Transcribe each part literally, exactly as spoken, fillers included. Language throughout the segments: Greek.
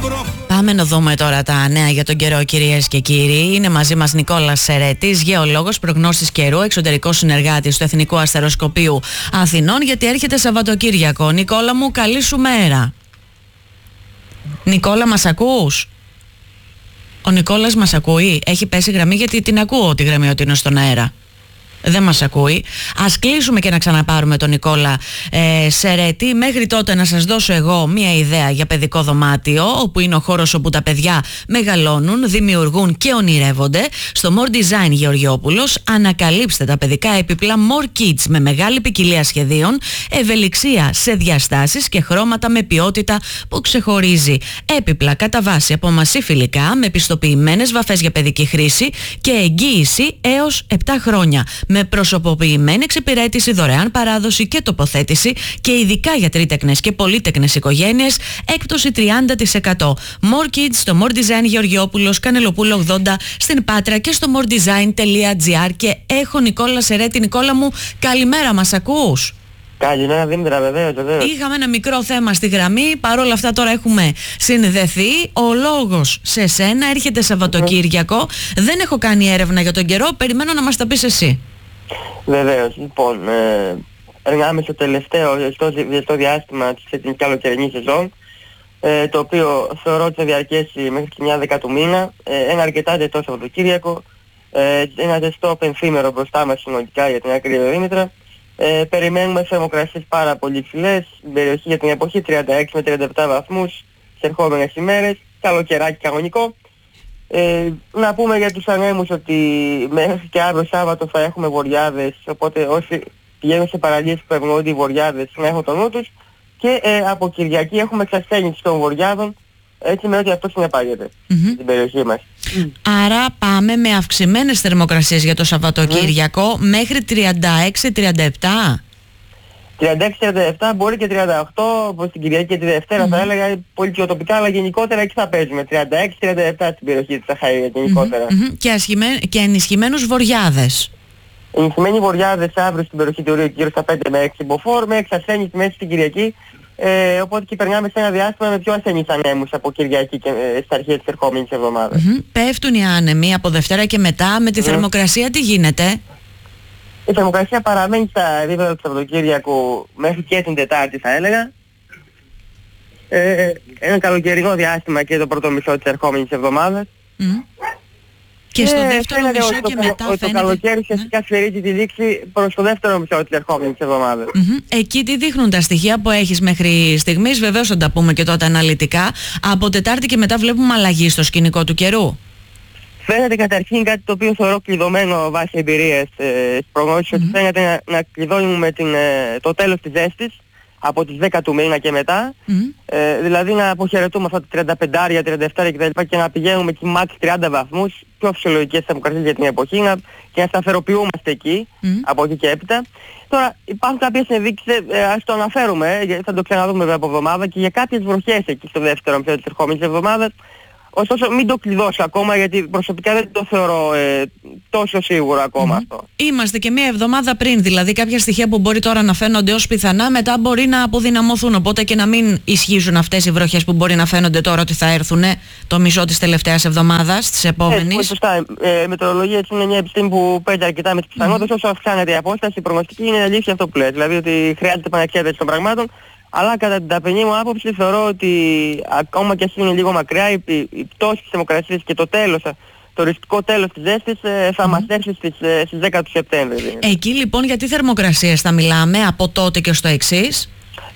Πάμε να δούμε τώρα τα νέα για τον καιρό, κυρίες και κύριοι. Είναι μαζί μας Νικόλας Σερέτης, γεωλόγος, προγνώστης καιρού, εξωτερικός συνεργάτης του Εθνικού Αστεροσκοπείου Αθηνών, γιατί έρχεται Σαββατοκύριακο. Νικόλα μου, καλή σου μέρα. Νικόλα, μας ακούς? Ο Νικόλας μας ακούει? Έχει πέσει γραμμή, γιατί την ακούω τη γραμμή ότι είναι στον αέρα. Δεν μας ακούει. Ας κλείσουμε και να ξαναπάρουμε τον Νικόλα ε, Σερέτη. Μέχρι τότε να σας δώσω εγώ μία ιδέα για παιδικό δωμάτιο, όπου είναι ο χώρος όπου τα παιδιά μεγαλώνουν, δημιουργούν και ονειρεύονται. Στο More Design Γεωργιόπουλος ανακαλύψτε τα παιδικά έπιπλα More Kids με μεγάλη ποικιλία σχεδίων, ευελιξία σε διαστάσεις και χρώματα με ποιότητα που ξεχωρίζει. Έπιπλα κατά βάση από μασί φιλικά με πιστοποιημένες βαφές για παιδική χρήση και εγγύηση έως επτά χρόνια. Με προσωποποιημένη εξυπηρέτηση, δωρεάν παράδοση και τοποθέτηση, και ειδικά για τρίτεκνες και πολύτεκνες οικογένειες, έκπτωση τριάντα τοις εκατό. More Kids στο More Design Γεωργιόπουλος, Κανελοπούλου ογδόντα στην Πάτρα και στο more design τελεία gr. Και έχω Νικόλα Σερέτη. Νικόλα μου, καλημέρα, μας ακούς? Καλημέρα Δήμητρα, βεβαίως, βεβαίως. Είχαμε ένα μικρό θέμα στη γραμμή, παρόλα αυτά τώρα έχουμε συνδεθεί. Ο λόγος σε σένα, έρχεται Σαββατοκύριακο. Δεν έχω κάνει έρευνα για τον καιρό, περιμένω να μας τα πεις εσύ. Βεβαίως, λοιπόν, ε, περνάμε στο τελευταίο στο, στο διάστημα της καλοκαιρινής σεζόν, ε, το οποίο θεωρώ ότι θα διαρκέσει μέχρι τη μια δέκα του μήνα. Ε, ένα αρκετά ζεστό Σαββατοκύριακο, ε, ένα ζεστό πενθήμερο μπροστά μας συνολικά για την ακρίβεια, Δήμητρα. Ε, περιμένουμε θερμοκρασίες πάρα πολύ ψηλές στην περιοχή για την εποχή, τριάντα έξι με τριάντα επτά βαθμούς σε ερχόμενες ημέρες, καλοκαιράκι κανονικό. Ε, να πούμε για τους ανέμους ότι μέχρι και αύριο Σάββατο θα έχουμε βοριάδες, οπότε όσοι πηγαίνουν σε παραλίες που ευνοούνται οι βοριάδες να έχουν το νου τους, και ε, από Κυριακή έχουμε εξασθένηση των βοριάδων, έτσι με ότι αυτό συνεπάγεται mm-hmm. στην περιοχή μας. Άρα πάμε με αυξημένες θερμοκρασίες για το Σαββατοκύριακο, mm. μέχρι τριάντα έξι τριάντα επτά. τριάντα έξι τριάντα επτά, μπορεί και τριάντα οκτώ, όπως την Κυριακή και τη Δευτέρα mm-hmm. θα έλεγα, πολύ πιο τοπικά, αλλά γενικότερα εκεί θα παίζουμε. τριάντα έξι τριάντα επτά στην περιοχή της Σαχαΐας γενικότερα. Mm-hmm. Mm-hmm. Και, ασχημέ... και ενισχυμένους βοριάδες. Ενισχυμένοι βοριάδες αύριο στην περιοχή του Ρίου, γύρω στα πέντε με έξι μποφόρ, με εξασθένηση μέσα στην Κυριακή. Ε, οπότε και περνάμε σε ένα διάστημα με πιο ασθενείς ανέμους από Κυριακή και ε, στα αρχές της ερχόμενης εβδομάδας. Mm-hmm. Πέφτουν οι άνεμοι από Δευτέρα και μετά. Με τη mm. θερμοκρασία τι γίνεται? Η θερμοκρασία παραμένει στα επίπεδα του Σαββατοκύριακου μέχρι και την Τετάρτη, θα έλεγα. Ε, ένα καλοκαιρινό διάστημα και το πρώτο μισό της ερχόμενης εβδομάδας. Mm. Και στο ε, δεύτερο μισό το, και μετά ότι φαίνεται... το καλοκαίρι ουσιαστικά mm. σφυρίζει τη λήξη προς το δεύτερο μισό της ερχόμενης εβδομάδας. Mm-hmm. Εκεί τι δείχνουν τα στοιχεία που έχεις μέχρι στιγμής? Βεβαίως θα τα πούμε και τότε αναλυτικά. Από Τετάρτη και μετά βλέπουμε αλλαγή στο σκηνικό του καιρού. Φαίνεται καταρχήν κάτι το οποίο θεωρώ κλειδωμένο βάσει εμπειρίες ε, στις προγνώσεις, mm-hmm. ότι φαίνεται να, να κλειδώνουμε την, ε, το τέλος της ζέστης από τις δέκα του μήνα και μετά. Mm-hmm. Ε, δηλαδή να αποχαιρετούμε αυτά τα τριάντα πέντε τριάντα επτά κτλ. Και να πηγαίνουμε εκεί μάξι τριάντα βαθμούς, πιο φυσιολογικές θερμοκρασίες για την εποχή, να, και να σταθεροποιούμαστε εκεί, mm-hmm. από εκεί και έπειτα. Τώρα υπάρχουν κάποιες ενδείξεις, ε, ας το αναφέρουμε, ε, θα το ξαναδούμε βέβαια από εβδομάδα, και για κάποιες βροχές εκεί στο δεύτερο μισό της ερχόμενης εβδομάδας. Ωστόσο μην το κλειδώσω ακόμα, γιατί προσωπικά δεν το θεωρώ ε, τόσο σίγουρο ακόμα mm-hmm. αυτό. Είμαστε και μία εβδομάδα πριν, δηλαδή κάποια στοιχεία που μπορεί τώρα να φαίνονται ως πιθανά μετά μπορεί να αποδυναμωθούν, οπότε και να μην ισχύουν αυτές οι βροχές που μπορεί να φαίνονται τώρα ότι θα έρθουν το μισό της τελευταίας εβδομάδας, της επόμενης. Ε, σωστά. Ε, μετεωρολογία έτσι είναι μια επιστήμη που παίζει αρκετά με τις πιθανότητες, mm-hmm. όσο αυξάνεται η απόσταση, η προγνωστική είναι αλήθεια αυτό που λες, δηλαδή ότι χρειάζεται επανεξέταση των πραγμάτων. Αλλά κατά την ταπεινή μου άποψη θεωρώ ότι ακόμα και ας είναι λίγο μακριά, η, η πτώση της θερμοκρασίας και το τέλος, το οριστικό τέλος της ζέστης θα mm. μας έρθει στις, στις δέκα του Σεπτέμβρη. Εκεί λοιπόν γιατί θερμοκρασίες θα μιλάμε από τότε και στο εξής?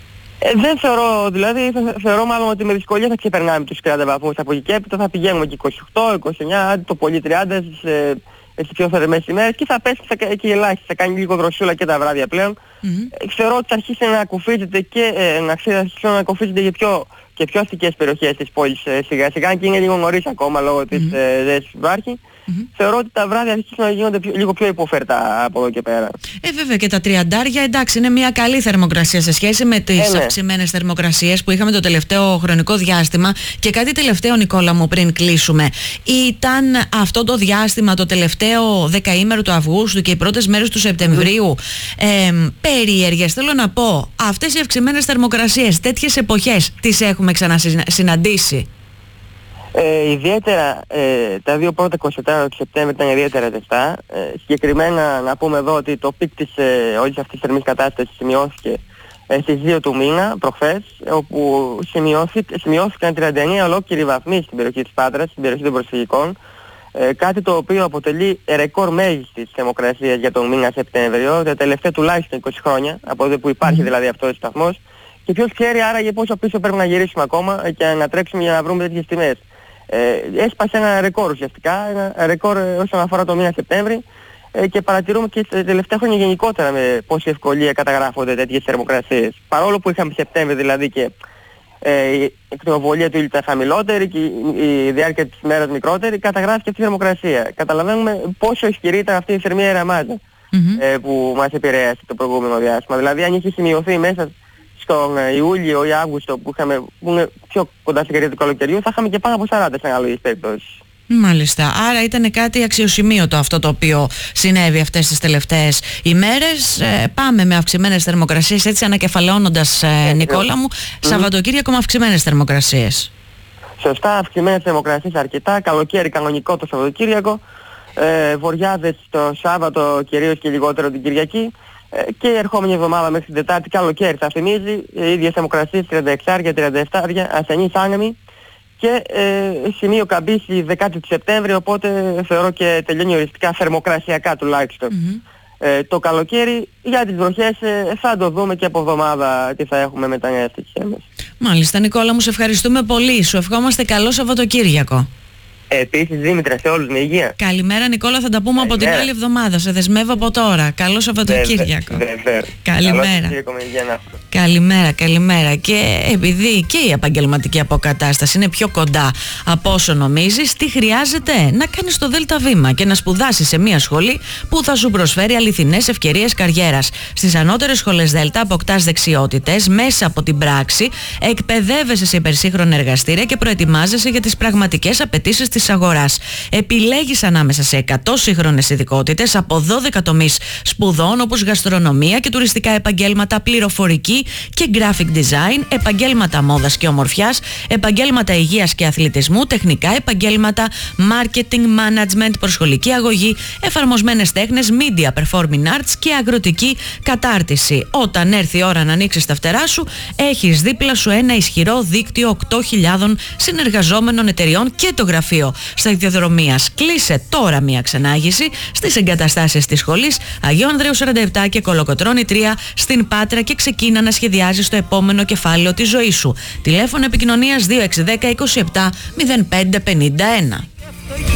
Ε, δεν θεωρώ, δηλαδή θεωρώ μάλλον ότι με δυσκολία θα ξεπερνάμε τους τριάντα βαθμούς από εκεί και έπειτα, θα πηγαίνουμε και είκοσι οκτώ, είκοσι εννιά, άντε το πολύ τριάντα στις, στις πιο θερμές ημέρες, και θα πέσει και, και ελάχιστα, θα κάνει λίγο δροσούλα και τα βράδια πλέον. Mm-hmm. Ε, θεωρώ ότι θα αρχίσει να ακουφίζεται και ε, να αρχίσει να ακουφίζεται για πιο, και πιο αστικές περιοχές της πόλης ε, σιγά σιγά, και είναι λίγο νωρίς ακόμα λόγω της mm-hmm. ε, ζέστης που υπάρχει. Mm-hmm. Θεωρώ ότι τα βράδια αρχίσουν να γίνονται πιο, λίγο πιο υποφερτά από εδώ και πέρα. Ε, βέβαια και τα τριαντάρια, εντάξει, είναι μια καλή θερμοκρασία σε σχέση με τις ε, ναι. αυξημένες θερμοκρασίες που είχαμε το τελευταίο χρονικό διάστημα. Και κάτι τελευταίο, Νικόλα μου, πριν κλείσουμε. Ήταν αυτό το διάστημα, το τελευταίο δεκαήμερο του Αυγούστου και οι πρώτες μέρες του Σεπτεμβρίου, mm. ε, περίεργες. Θέλω να πω, αυτές οι αυξημένες θερμοκρασίες, τέτοιες εποχές, τις έχουμε ξανασυναντήσει? Ε, ιδιαίτερα ε, τα δύο πρώτα είκοσι τέσσερα του Σεπτέμβρη ήταν ιδιαίτερα ζεστά. Ε, συγκεκριμένα να πούμε εδώ ότι το πικ της ε, όλης αυτής της θερμής κατάστασης σημειώθηκε ε, στις δύο του μήνα, προχθές, όπου σημειώθηκαν τριάντα εννέα ολόκληροι βαθμοί στην περιοχή της Πάτρας, στην περιοχή των προσφυγικών, ε, κάτι το οποίο αποτελεί ρεκόρ μέγιστης θερμοκρασίας για τον μήνα Σεπτέμβριο, τα τελευταία τουλάχιστον είκοσι χρόνια, από εδώ που υπάρχει δηλαδή αυτός ο σταθμός. Και ποιος ξέρει άραγε πόσο πίσω πρέπει να γυρίσουμε ακόμα και να τρέξουμε για να βρούμε τέτοιες τιμές. Ε, έσπασε ένα ρεκόρ ουσιαστικά, ένα ρεκόρ όσον αφορά το μήνα Σεπτέμβρη, ε, και παρατηρούμε και τα τελευταία χρόνια γενικότερα με πόση ευκολία καταγράφονται τέτοιες θερμοκρασίες. Παρόλο που είχαμε Σεπτέμβρη δηλαδή και ε, η εκτροβολία του ήλιου ήταν χαμηλότερη και η, η διάρκεια της μέρας μικρότερη, καταγράφηκε αυτή η θερμοκρασία. Καταλαβαίνουμε πόσο ισχυρή ήταν αυτή η θερμή αεραμάζα mm-hmm. ε, που μας επηρέασε το προηγούμενο διάστημα. Δηλαδή αν είχε σημειωθεί μέσα στον Ιούλιο ή Αύγουστο που είχαμε που είναι πιο κοντά στην καρδιά του καλοκαιριού, θα είχαμε και πάνω από σαράντα σε ανάλογες περιπτώσεις. Μάλιστα. Άρα ήταν κάτι αξιοσημείωτο αυτό το οποίο συνέβη αυτές τις τελευταίες ημέρες. Ε, πάμε με αυξημένες θερμοκρασίες, έτσι ανακεφαλαιώνοντας, ε, Νικόλα μου, mm-hmm. Σαββατοκύριακο με αυξημένες θερμοκρασίες. Σωστά, αυξημένες θερμοκρασίες αρκετά, καλοκαίρι κανονικό το Σαββατοκύριακο, ε, βοριάδες το Σάββατο κυρίως και λιγότερο την Κυριακή. Και η ερχόμενη εβδομάδα μέχρι την Τετάρτη καλοκαίρι θα θυμίζει, οι ίδιες θερμοκρασίες τριάντα έξι τριάντα επτά, ασθενείς άνεμοι και ε, σημείο καμπής η δέκατη του Σεπτέμβρη, οπότε θεωρώ και τελειώνει οριστικά θερμοκρασιακά τουλάχιστον. Mm-hmm. Ε, το καλοκαίρι για τις βροχές ε, θα το δούμε και από εβδομάδα τι θα έχουμε με τα νέα στοιχεία. Μάλιστα Νικόλα μου, σε ευχαριστούμε πολύ, σου ευχόμαστε καλό Σαββατοκύριακο. Επίσης Δήμητρα, σε όλους με υγεία. Καλημέρα Νικόλα, θα τα πούμε από την άλλη εβδομάδα. Σε δεσμεύω από τώρα. Καλό Σαββατοκύριακο. Καλημέρα. Καλημέρα, καλημέρα. Και επειδή και η επαγγελματική αποκατάσταση είναι πιο κοντά από όσο νομίζεις, τι χρειάζεται? Να κάνεις το ΔΕΛΤΑ βήμα και να σπουδάσεις σε μια σχολή που θα σου προσφέρει αληθινές ευκαιρίες καριέρας. Στις ανώτερες σχολές ΔΕΛΤΑ αποκτάς δεξιότητες μέσα από την πράξη, εκπαιδεύεσαι σε υπερσύγχρονα εργαστήρια και προετοιμάζεσαι για τις πραγματικές απαιτήσεις της αγοράς. Επιλέγεις ανάμεσα σε εκατό σύγχρονες ειδικότητες από δώδεκα τομείς σπουδών όπως γαστρονομία και τουριστικά επαγγέλματα, πληροφορική και graphic design, επαγγέλματα μόδας και ομορφιάς, επαγγέλματα υγείας και αθλητισμού, τεχνικά επαγγέλματα, marketing, management, προσχολική αγωγή, εφαρμοσμένες τέχνες, media, performing arts και αγροτική κατάρτιση. Όταν έρθει η ώρα να ανοίξεις τα φτερά σου, έχεις δίπλα σου ένα ισχυρό δίκτυο οκτώ χιλιάδες συνεργαζόμενων εταιριών και το γραφείο σταδιοδρομίας. Κλείσε τώρα μια ξενάγηση στις εγκαταστάσεις της σχολής Αγίου Ανδρέου σαράντα επτά και Κολοκοτρώνη τρία στην Πάτρα και ξεκίνα να σχεδιάζεις το επόμενο κεφάλαιο της ζωής σου. Τηλέφωνο επικοινωνίας δύο έξι ένα μηδέν είκοσι επτά μηδέν πέντε πενήντα ένα.